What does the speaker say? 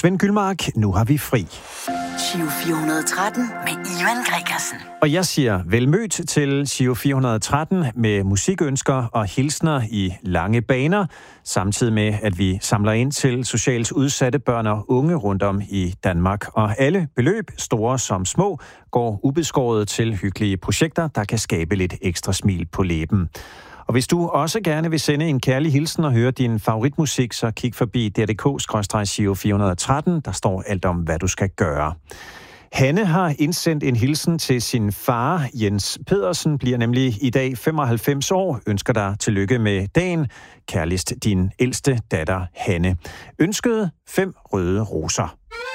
Svend Gyldmark. Nu har vi fri. Giro 413 med Ivan Gregersen. Og jeg siger velmødt til Giro 413 med musikønsker og hilsner i lange baner, samtidig med, at vi samler ind til socialt udsatte børn og unge rundt om i Danmark. Og alle beløb, store som små, går ubeskåret til hyggelige projekter, der kan skabe lidt ekstra smil på læben. Og hvis du også gerne vil sende en kærlig hilsen og høre din favoritmusik, så kig forbi dr.dk/Giro 413. Der står alt om, hvad du skal gøre. Hanne har indsendt en hilsen til sin far. Jens Pedersen bliver nemlig i dag 95 år. Ønsker dig tillykke med dagen. Kærligst din ældste datter, Hanne. Ønsket 5 røde roser.